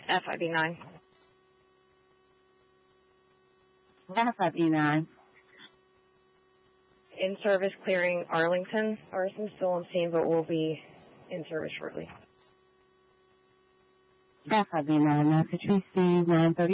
FIB9. FIB9. In service clearing Arlington. Arson still on scene, but will be in service shortly. FIB9, could we see 930?